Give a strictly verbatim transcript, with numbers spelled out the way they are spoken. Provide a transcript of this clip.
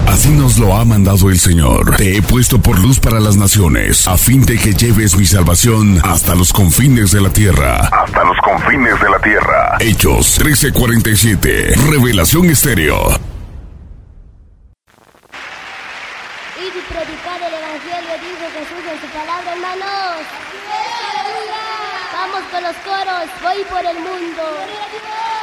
Así nos lo ha mandado el Señor. Te he puesto por luz para las naciones, a fin de que lleves mi salvación hasta los confines de la tierra. Hasta los confines de la tierra. Hechos trece cuarenta y siete. Revelación Estéreo. Y predicar el evangelio, dice Jesús en su palabra, hermanos. Vamos con los coros, voy por el mundo.